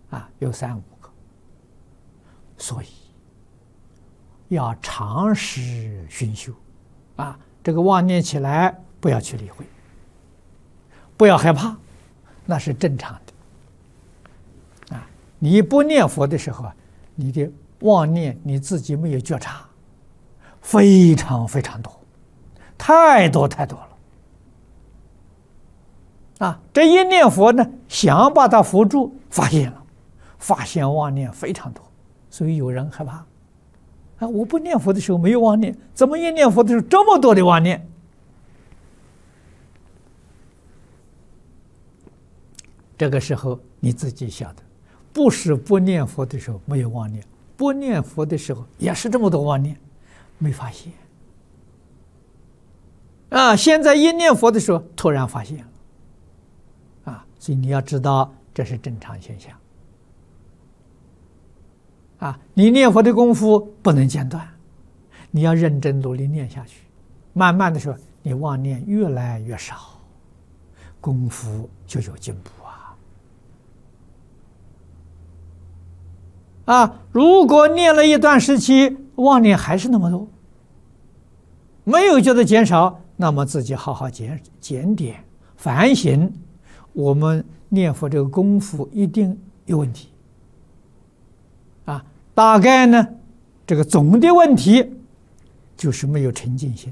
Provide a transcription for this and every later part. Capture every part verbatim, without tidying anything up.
啊，有三五个，所以要常时熏修啊。这个妄念起来，不要去理会，不要害怕，那是正常的啊。你不念佛的时候啊，你的妄念你自己没有觉察，非常非常多，太多太多了。啊，这一念佛呢，想把它扶住，发现了，发现妄念非常多，所以有人害怕。啊，我不念佛的时候没有妄念，怎么一念佛的时候这么多的妄念？这个时候你自己晓得，不是不念佛的时候没有妄念，不念佛的时候也是这么多妄念，没发现。啊，现在一念佛的时候突然发现了。啊，所以你要知道这是正常现象。啊，你念佛的功夫不能间断，你要认真努力念下去，慢慢的时候，你妄念越来越少，功夫就有进步啊！啊，如果念了一段时期，妄念还是那么多，没有觉得减少，那么自己好好检检点反省。我们念佛这个功夫一定有问题啊！大概呢，这个总的问题就是没有沉静心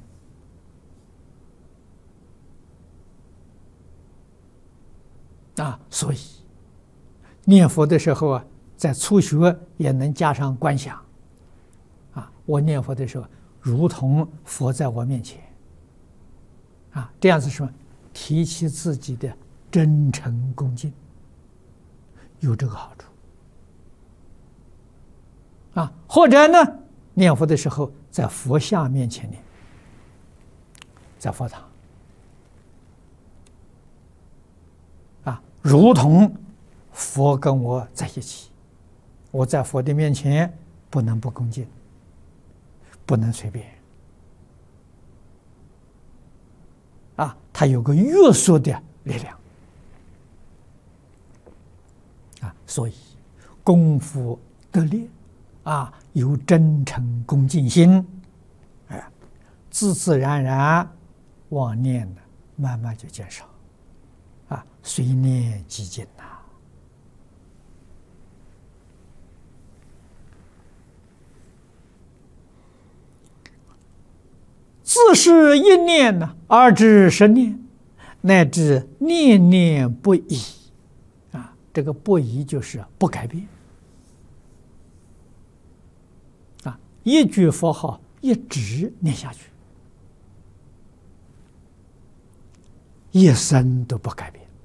啊。所以念佛的时候啊，在初学也能加上观想啊。我念佛的时候，如同佛在我面前啊，这样子什么，提起自己的真诚恭敬，有这个好处啊。或者呢，念佛的时候在佛像面前念，在佛堂啊，如同佛跟我在一起，我在佛的面前不能不恭敬，不能随便啊，它有个约束的力量。啊，所以功夫得力啊，有真诚恭敬心，哎，自自然然妄念呢，慢慢就减少，啊，随念即尽呐。自是一念呢，而知十念，乃至念念不已。这个不移就是不改变啊，一句佛号一直念下去，一生都不改变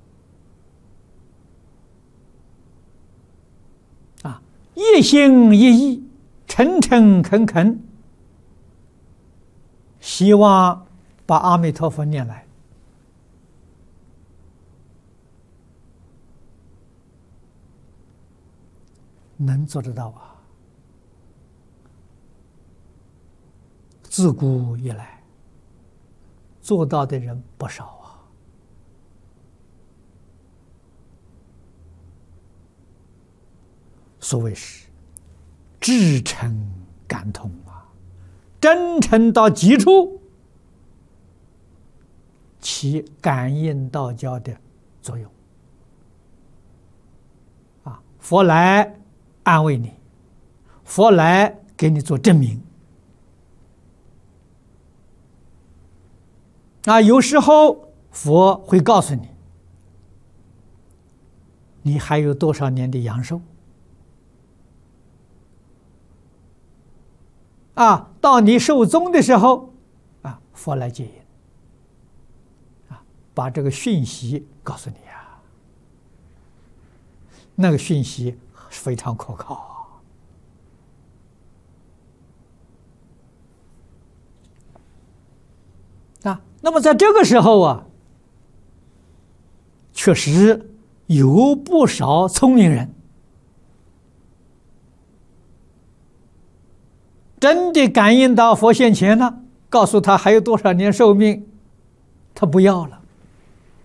啊，一心一意，诚诚恳恳，希望把阿弥陀佛念来。能做得到啊！自古以来，做到的人不少啊。所谓是至诚感通啊，真诚到极处，起感应道交的作用啊。佛来安慰你，佛来给你做证明啊。有时候佛会告诉你，你还有多少年的阳寿啊？到你寿终的时候啊，佛来接引啊，把这个讯息告诉你啊。那个讯息非常可靠啊！那么在这个时候啊，确实有不少聪明人真的感应到佛现前了，告诉他还有多少年寿命，他不要了